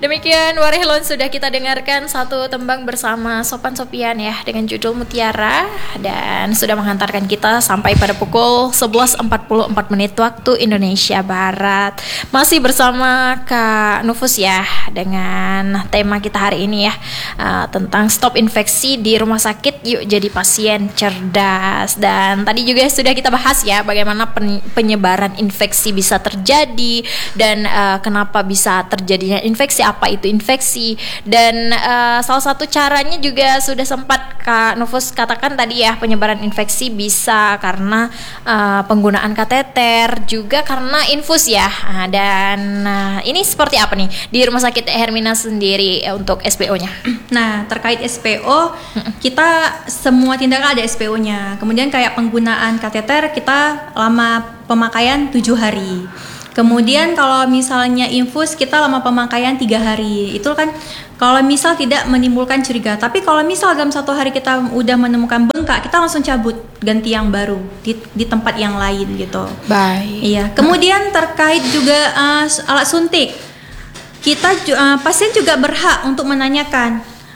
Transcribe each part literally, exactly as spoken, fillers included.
Demikian Warhelon, sudah kita dengarkan satu tembang bersama Sopan Sopian ya dengan judul Mutiara, dan sudah menghantarkan kita sampai pada pukul sebelas empat puluh empat menit waktu Indonesia Barat. Masih bersama Kak Nufus ya dengan tema kita hari ini ya, uh, tentang stop infeksi di rumah sakit, yuk jadi pasien cerdas. Dan tadi juga sudah kita bahas ya bagaimana pen- penyebaran infeksi bisa terjadi dan uh, kenapa bisa terjadinya infeksi, apa itu infeksi, dan uh, salah satu caranya juga sudah sempat Kak Nufus katakan tadi ya, penyebaran infeksi bisa karena uh, penggunaan kateter, juga karena infus ya. Nah, dan uh, ini seperti apa nih di Rumah Sakit Hermina sendiri eh, untuk S P O-nya? Nah, terkait S P O, kita semua tindakan ada S P O-nya. Kemudian kayak penggunaan kateter, kita lama pemakaian tujuh hari. Kemudian kalau misalnya infus, kita lama pemakaian tiga hari. Itu kan kalau misal tidak menimbulkan curiga. Tapi kalau misal dalam satu hari kita udah menemukan bengkak, kita langsung cabut, ganti yang baru di, di tempat yang lain gitu. Baik. Iya. Kemudian terkait juga uh, alat suntik, kita uh, pasien juga berhak untuk menanyakan,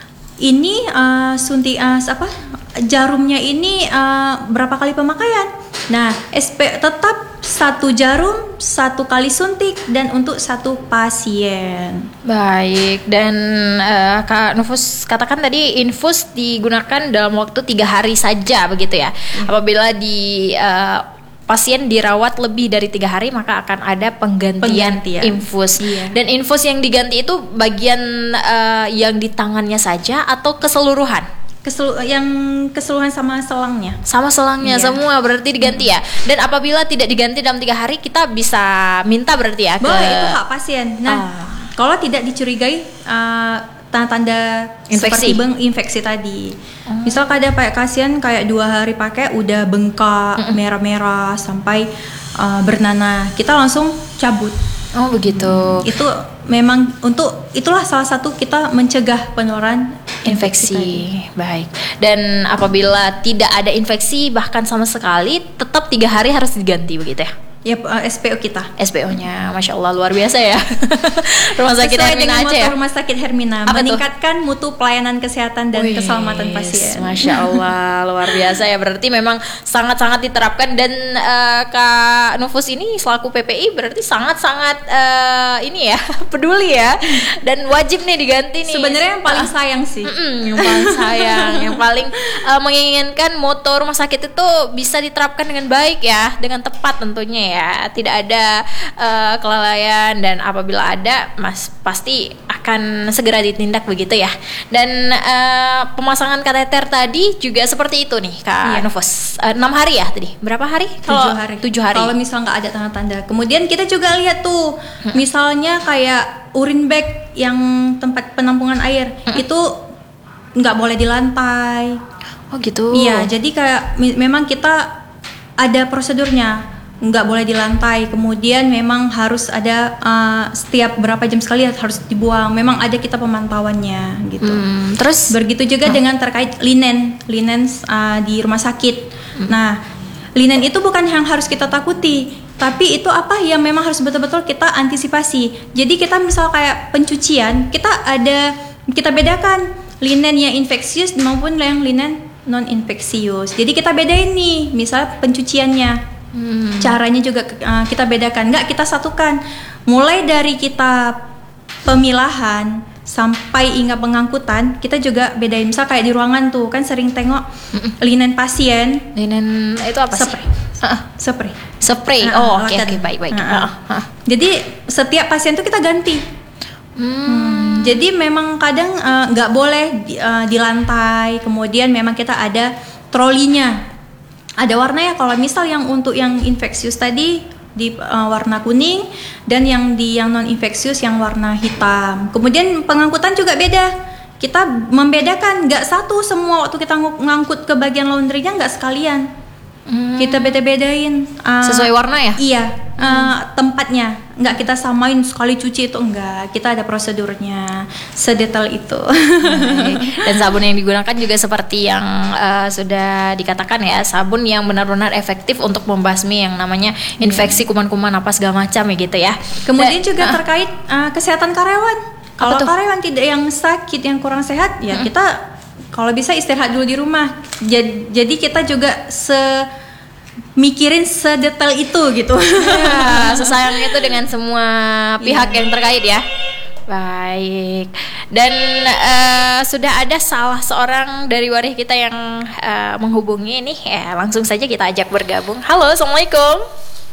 ini uh, suntik uh, apa jarumnya ini uh, berapa kali pemakaian? Nah, S P tetap satu jarum, satu kali suntik, dan untuk satu pasien. Baik, dan uh, Kak Nufus katakan tadi infus digunakan dalam waktu tiga hari saja begitu ya. Hmm. Apabila di uh, pasien dirawat lebih dari tiga hari, maka akan ada penggantian, penggantian. infus. Iya. Dan infus yang diganti itu bagian uh, yang di tangannya saja atau keseluruhan? Keselu- yang keseluruhan sama selangnya. Sama selangnya iya. Semua berarti diganti hmm. ya. Dan apabila tidak diganti dalam tiga hari, kita bisa minta berarti ya. Boleh, ke... itu hak pasien. Nah, ah. kalau tidak dicurigai uh, tanda-tanda infeksi. Seperti beng infeksi tadi. Hmm. Misal ada kayak pasien kayak dua hari pakai udah bengkak, hmm. merah-merah sampai uh, bernanah, kita langsung cabut. Oh begitu. Hmm. Itu memang untuk itulah salah satu kita mencegah penularan infeksi. infeksi. Baik. Dan apabila tidak ada infeksi bahkan sama sekali, tetap tiga hari harus diganti begitu ya? Ya, uh, S P O kita. S P O-nya, Masya Allah luar biasa ya. Rumah Sakit Sesuai Hermina dengan aja ya? Rumah Sakit Hermina, apa meningkatkan tuh? Mutu pelayanan kesehatan dan Wih, keselamatan pasien. Masya Allah luar biasa ya. Berarti memang sangat-sangat diterapkan. Dan uh, Kak Nufus ini selaku P P I berarti sangat-sangat uh, ini ya peduli ya. Dan wajib nih diganti nih. Sebenarnya yang paling sayang sih. Mm-mm, yang paling sayang, yang paling uh, menginginkan moto rumah sakit itu bisa diterapkan dengan baik ya, dengan tepat tentunya ya. Ya, tidak ada uh, kelalaian, dan apabila ada, mas pasti akan segera ditindak begitu ya. Dan uh, pemasangan kateter tadi juga seperti itu nih Kak iya. Nufus. enam uh, hari ya tadi. Berapa hari? Tujuh hari. Tujuh hari. Kalau misal nggak ada tanda-tanda. Kemudian kita juga lihat tuh, hmm. misalnya kayak urine bag yang tempat penampungan air hmm. itu nggak boleh di lantai. Oh gitu. Iya. Jadi kayak mi- memang kita ada prosedurnya. Nggak boleh di lantai, kemudian memang harus ada uh, setiap berapa jam sekali harus dibuang, memang ada kita pemantauannya gitu. Hmm, terus begitu juga oh. dengan terkait linen, linen uh, di rumah sakit. Hmm. Nah, linen itu bukan yang harus kita takuti, tapi itu apa yang memang harus betul-betul kita antisipasi. Jadi kita misal kayak pencucian, kita ada kita bedakan linen yang infeksius maupun yang linen non infeksius. Jadi kita bedain nih, misal pencuciannya. Hmm. Caranya juga uh, kita bedakan, nggak kita satukan. Mulai dari kita pemilahan sampai hingga pengangkutan, kita juga bedain. Misal kayak di ruangan tuh kan sering tengok mm-mm. linen pasien. Linen itu apa sih? Spray. Uh, spray. Spray. Uh, oh oke okay, oke okay, baik baik. Uh, uh, uh. Jadi setiap pasien tuh kita ganti. Hmm. Hmm, jadi memang kadang nggak uh, boleh di, uh, di lantai. Kemudian memang kita ada trolinya. Ada warnanya, kalau misal yang untuk yang infeksius tadi di uh, warna kuning, dan yang di yang non infeksius yang warna hitam. Kemudian pengangkutan juga beda. Kita membedakan, nggak satu semua waktu kita ngangkut ke bagian laundrynya nggak sekalian. Hmm. Kita beda-bedain uh, sesuai warna ya? Iya, uh, hmm. tempatnya nggak kita samain sekali cuci itu enggak. Kita ada prosedurnya sedetail itu. Dan sabun yang digunakan juga seperti yang uh, sudah dikatakan ya, sabun yang benar-benar efektif untuk membasmi yang namanya infeksi kuman-kuman apa segala macam ya gitu ya. Kemudian Dan, juga uh, terkait uh, kesehatan karyawan. Kalau tuh? karyawan tidak yang sakit, yang kurang sehat, ya Mm-mm. kita kalau bisa istirahat dulu di rumah. Jadi, jadi kita juga se mikirin sedetail itu gitu. Ya, sesayang itu dengan semua pihak yang terkait ya. Baik. Dan eh, sudah ada salah seorang dari waria kita yang eh, menghubungi nih. Ya, langsung saja kita ajak bergabung. Halo, assalamualaikum.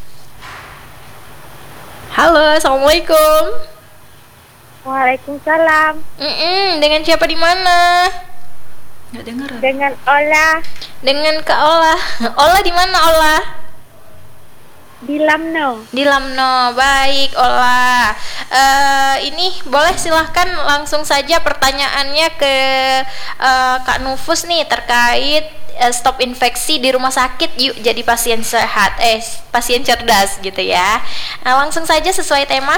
Halo, assalamualaikum. Waalaikumsalam. Mm-mm, dengan siapa di mana? Nggak dengar. Dengan Ola Dengan Kak Ola. Ola di mana Ola? di Lamno. Di Lamno. Baik Ola. Eh, ini boleh silahkan langsung saja pertanyaannya ke eh, Kak Nufus nih terkait eh, stop infeksi di rumah sakit yuk jadi pasien sehat eh pasien cerdas gitu ya. Nah, langsung saja sesuai tema.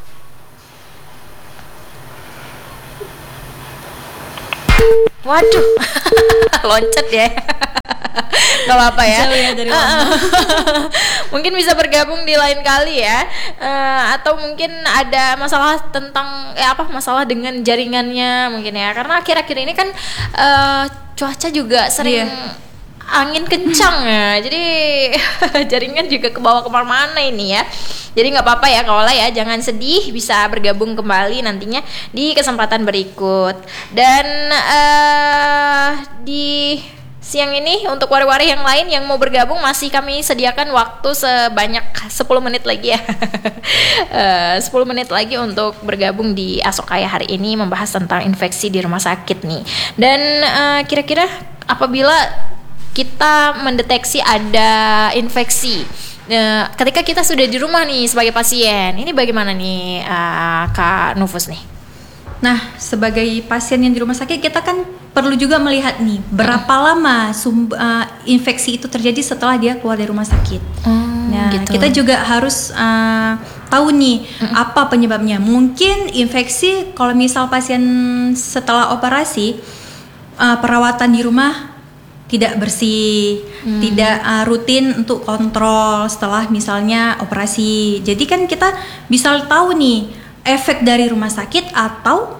Waduh, loncat ya. Gak apa-apa ya. Jauh ya dari Lamno. Mungkin bisa bergabung di lain kali ya. Eh, atau mungkin ada masalah tentang eh apa masalah dengan jaringannya mungkin ya. Karena akhir-akhir ini kan eh, cuaca juga sering Iya. angin kencang ya, jadi jaringan juga ke bawah kemana-mana ini ya. Jadi nggak apa-apa ya kalau ya, jangan sedih, bisa bergabung kembali nantinya di kesempatan berikut. Dan eh di siang ini untuk wari-wari yang lain yang mau bergabung masih kami sediakan waktu sebanyak sepuluh menit lagi ya. Eh, sepuluh menit lagi untuk bergabung di Asokaya hari ini membahas tentang infeksi di rumah sakit nih. Dan eh, kira-kira apabila kita mendeteksi ada infeksi e, ketika kita sudah di rumah nih sebagai pasien, ini bagaimana nih uh, Kak Nufus nih? Nah, sebagai pasien yang di rumah sakit, kita kan perlu juga melihat nih berapa Mm. lama sumb- uh, infeksi itu terjadi setelah dia keluar dari rumah sakit. Oh, Nah, gitu. kita juga harus uh, tahu nih apa penyebabnya. Mungkin infeksi kalau misal pasien setelah operasi uh, perawatan di rumah tidak bersih, Hmm. tidak uh, rutin untuk kontrol setelah misalnya operasi. Jadi kan kita bisa tahu nih efek dari rumah sakit atau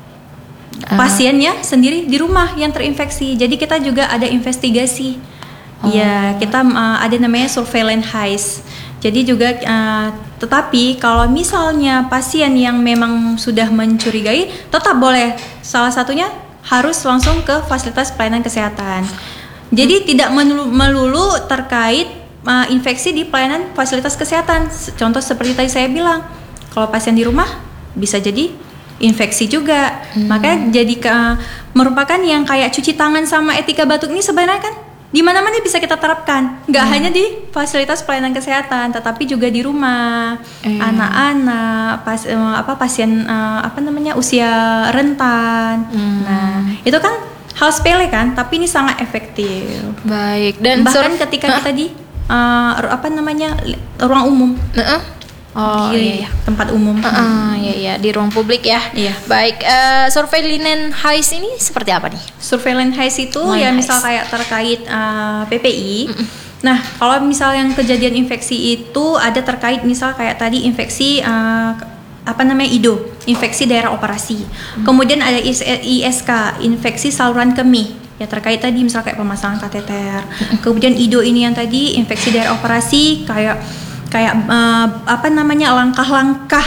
Ah. pasiennya sendiri di rumah yang terinfeksi. Jadi kita juga ada investigasi. Oh. Ya, kita uh, ada namanya surveillance heist. Jadi juga uh, tetapi kalau misalnya pasien yang memang sudah mencurigai, tetap boleh salah satunya harus langsung ke fasilitas pelayanan kesehatan. Jadi tidak melulu, melulu terkait uh, infeksi di pelayanan fasilitas kesehatan. Contoh seperti tadi saya bilang, kalau pasien di rumah bisa jadi infeksi juga. Hmm. Makanya jadi ke, merupakan yang kayak cuci tangan sama etika batuk ini sebenarnya kan di mana-mana bisa kita terapkan. Nggak hanya di fasilitas pelayanan kesehatan, tetapi juga di rumah, Hmm. anak-anak, pas, eh, apa pasien eh, apa namanya usia rentan. Hmm. Nah, itu kan hal sepele kan, tapi ini sangat efektif. Baik. Dan Bahkan sur- ketika kita di uh, apa namanya li- ruang umum, Heeh. Oh di iya, iya. tempat umum. Ah, iya iya di ruang publik ya. Iya. Baik, eh, surveillance heist ini seperti apa nih? Surveillance heist itu Surveillance ya heist. misal kayak terkait uh, P P I. Nah, kalau misal yang kejadian infeksi itu ada terkait misal kayak tadi infeksi uh, apa namanya I D O, infeksi daerah operasi. Kemudian ada I S K, infeksi saluran kemih. Ya terkait tadi misal kayak pemasangan kateter. Kemudian I D O ini yang tadi infeksi daerah operasi kayak kayak uh, apa namanya langkah-langkah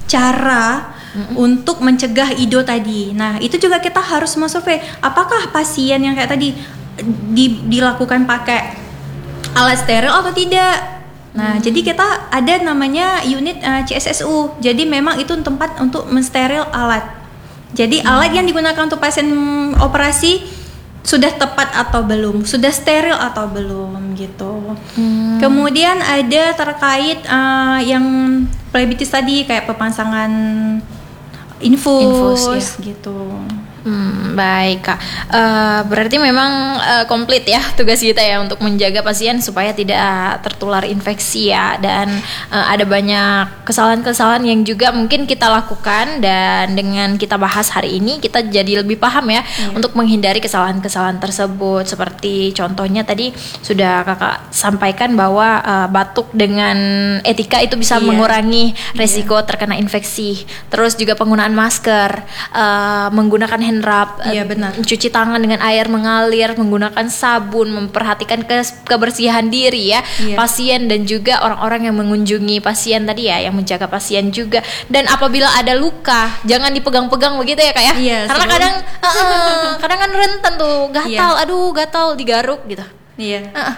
cara untuk mencegah I D O tadi. Nah, itu juga kita harus mensurvei apakah pasien yang kayak tadi di- dilakukan pakai alat steril atau tidak. Nah, jadi kita ada namanya unit uh, C S S U. Jadi memang itu tempat untuk mensteril alat. Jadi alat yang digunakan untuk pasien operasi sudah tepat atau belum, sudah steril atau belum gitu. Kemudian ada terkait uh, yang plebitis tadi kayak pemasangan infus, Infus, ya. gitu. Hmm, baik Kak. Eh, berarti memang eh, komplit ya tugas kita ya untuk menjaga pasien supaya tidak tertular infeksi ya. Dan eh, ada banyak kesalahan-kesalahan yang juga mungkin kita lakukan, dan dengan kita bahas hari ini kita jadi lebih paham ya yeah. untuk menghindari kesalahan-kesalahan tersebut. Seperti contohnya tadi sudah Kakak sampaikan bahwa eh, batuk dengan etika itu bisa yeah. mengurangi resiko yeah. terkena infeksi. Terus juga penggunaan masker, eh, menggunakan hand wrap, iya, benar. Cuci tangan dengan air mengalir, menggunakan sabun, memperhatikan ke- kebersihan diri ya, iya. pasien dan juga orang-orang yang mengunjungi pasien tadi ya, yang menjaga pasien juga. Dan apabila ada luka, jangan dipegang-pegang begitu ya Kak ya, iya, karena sebelum... kadang, uh, kadang kan rentan tuh, gatal, iya. aduh gatal, digaruk gitu. Iya. Uh-uh.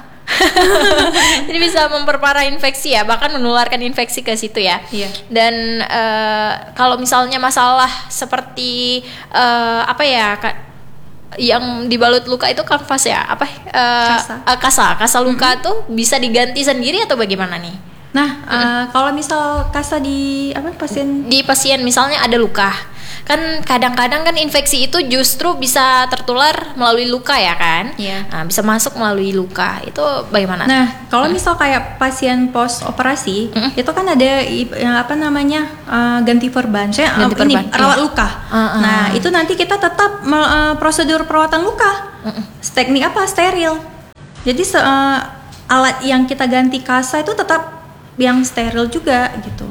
Jadi bisa memperparah infeksi ya, bahkan menularkan infeksi ke situ ya. Iya. Dan uh, kalau misalnya masalah seperti uh, apa ya Kak, yang dibalut luka itu kanvas ya, apa? Uh, kasa. Uh, kasa, kasa luka mm-hmm. tuh bisa diganti sendiri atau bagaimana nih? Nah, uh, mm-hmm. kalau misal kasa di apa pasien di pasien misalnya ada luka. Kan kadang-kadang kan infeksi itu justru bisa tertular melalui luka ya kan? Iya. Nah, bisa masuk melalui luka. Itu bagaimana? Nah, kalau hmm. misal kayak pasien post operasi, hmm. itu kan ada yang apa namanya uh, ganti perban, saya uh, ini perban. rawat iya. luka. Uh-uh. Nah, itu nanti kita tetap uh, prosedur perawatan luka. Uh-uh. Teknik apa? Steril. Jadi uh, alat yang kita ganti kasa itu tetap yang steril juga gitu.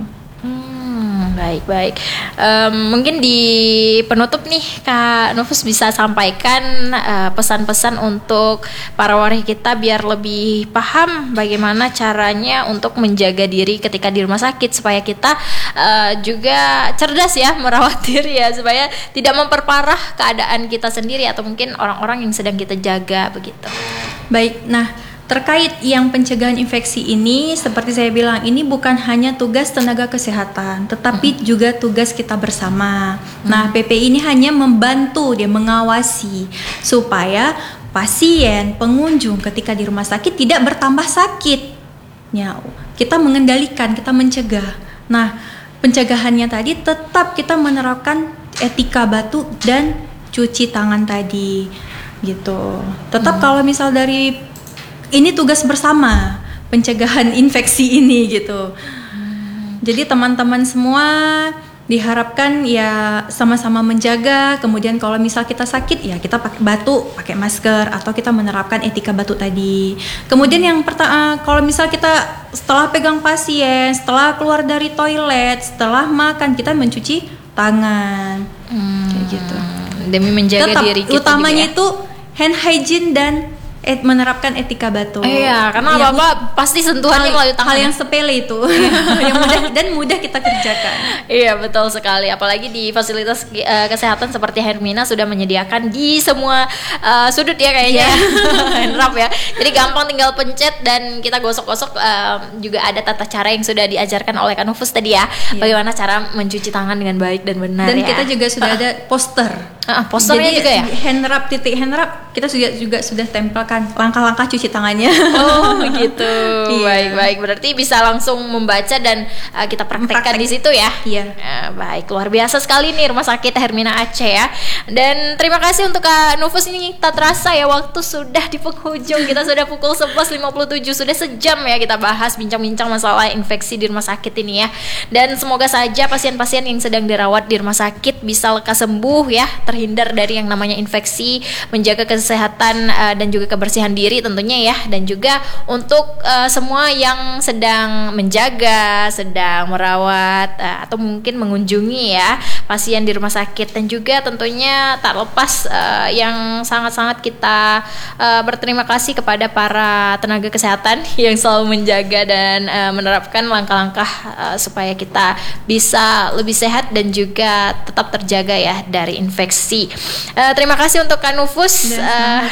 Baik, baik. Um, mungkin di penutup nih Kak Nufus bisa sampaikan uh, pesan-pesan untuk para waris kita biar lebih paham bagaimana caranya untuk menjaga diri ketika di rumah sakit, supaya kita uh, juga cerdas ya merawat diri ya, supaya tidak memperparah keadaan kita sendiri atau mungkin orang-orang yang sedang kita jaga begitu. Baik, nah terkait yang pencegahan infeksi ini, seperti saya bilang, ini bukan hanya tugas tenaga kesehatan, tetapi hmm. juga tugas kita bersama. Hmm. Nah, P P I ini hanya membantu, dia mengawasi supaya pasien, pengunjung ketika di rumah sakit tidak bertambah sakit. Ya, kita mengendalikan, kita mencegah. Nah, pencegahannya tadi tetap kita menerapkan etika batuk dan cuci tangan tadi, gitu. Tetap hmm. kalau misal dari ini tugas bersama pencegahan infeksi ini gitu. Hmm. Jadi teman-teman semua diharapkan ya sama-sama menjaga. Kemudian kalau misal kita sakit ya kita pakai batuk, pakai masker, atau kita menerapkan etika batuk tadi. Kemudian yang pertama, kalau misal kita setelah pegang pasien, setelah keluar dari toilet, setelah makan, kita mencuci tangan. Hmm. Kayak gitu. Demi menjaga tetap, diri kita utamanya juga ya. Itu hand hygiene dan Et, menerapkan etika batuk. Iya, karena ya, apa-apa pasti sentuhannya melalui tangan. Hal yang sepele itu, yang mudah dan mudah kita kerjakan. Iya, betul sekali. Apalagi di fasilitas uh, kesehatan seperti Hermina sudah menyediakan di semua uh, sudut ya kayaknya. Hand wrap ya. Jadi gampang tinggal pencet dan kita gosok-gosok. Uh, juga ada tata cara yang sudah diajarkan oleh Kak Nufus tadi ya. Iya. Bagaimana cara mencuci tangan dengan baik dan benar. Dan ya. kita juga sudah ada poster. Uh, posternya Jadi, juga ya. Hand wrap, titik hand wrap kita juga juga sudah tempelkan langkah-langkah cuci tangannya. Oh gitu. Baik-baik. Berarti bisa langsung membaca dan uh, kita praktekkan Praktek. di situ ya. Iya. Uh, baik, luar biasa sekali nih Rumah Sakit Hermina Aceh ya. Dan terima kasih untuk Kak Nufus, ini tak terasa ya waktu sudah di penghujung. Kita sudah pukul sebelas lima puluh tujuh, sudah sejam ya kita bahas bincang-bincang masalah infeksi di rumah sakit ini ya. Dan semoga saja pasien-pasien yang sedang dirawat di rumah sakit bisa lekas sembuh ya, terhindar dari yang namanya infeksi, menjaga kesehatan uh, dan juga kebersihan diri tentunya ya. Dan juga untuk uh, semua yang sedang menjaga, sedang merawat uh, atau mungkin mengunjungi ya pasien di rumah sakit. Dan juga tentunya tak lepas uh, yang sangat-sangat kita uh, berterima kasih kepada para tenaga kesehatan yang selalu menjaga dan uh, menerapkan langkah-langkah uh, supaya kita bisa lebih sehat dan juga tetap terjaga ya dari infeksi. Uh, terima kasih untuk Kak Nufus. Uh,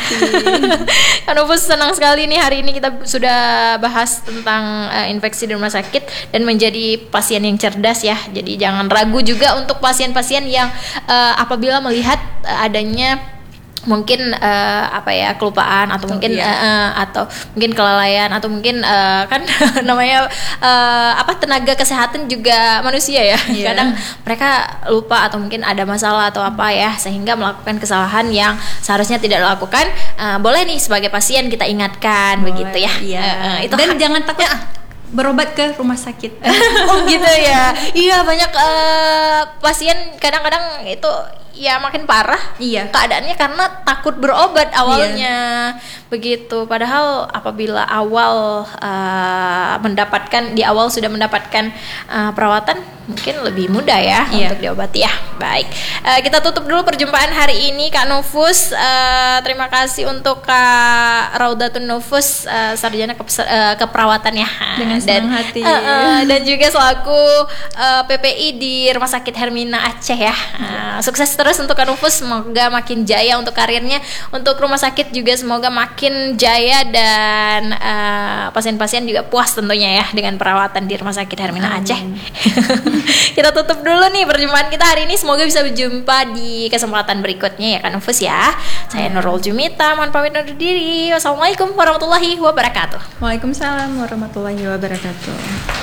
Kak Nufus, senang sekali nih hari ini kita sudah bahas tentang uh, infeksi di rumah sakit dan menjadi pasien yang cerdas ya. Jadi jangan ragu juga untuk pasien-pasien yang uh, apabila melihat uh, adanya mungkin eh, apa ya kelupaan atau Oh, mungkin iya. eh, eh, atau mungkin kelalaian atau mungkin eh, kan namanya eh, apa tenaga kesehatan juga manusia ya. Iya. Kadang mereka lupa atau mungkin ada masalah atau apa ya sehingga melakukan kesalahan yang seharusnya tidak dilakukan. Eh, boleh nih sebagai pasien kita ingatkan begitu ya. Iya. Eh, eh, itu Dan hak- jangan takut berobat ke rumah sakit. oh gitu ya. Iya banyak eh, pasien kadang-kadang itu ya makin parah Iya. keadaannya karena takut berobat awalnya begitu. Padahal apabila awal eh, mendapatkan di awal sudah mendapatkan eh, perawatan mungkin lebih mudah ya Iya. untuk diobati ya. Baik, Eh, kita tutup dulu perjumpaan hari ini Kak Nufus. Eh, terima kasih untuk Kak Raudatun Nufus, eh, sarjana kepes- eh, keperawatan ya. Dengan dan, senang hati. eh, eh, dan juga selaku eh, P P I di Rumah Sakit Hermina Aceh ya. Eh, sukses terus untuk Kak Nufus, semoga makin jaya untuk karirnya. Untuk rumah sakit juga semoga makin jaya dan eh, pasien-pasien juga puas tentunya ya dengan perawatan di Rumah Sakit Hermina Aceh. Kita tutup dulu nih perjumpaan kita hari ini. Semoga bisa berjumpa di kesempatan berikutnya ya Kak Nufus ya. Saya Nurul Jumita, mohon pamit undur diri. Wassalamualaikum warahmatullahi wabarakatuh. Waalaikumsalam warahmatullahi wabarakatuh.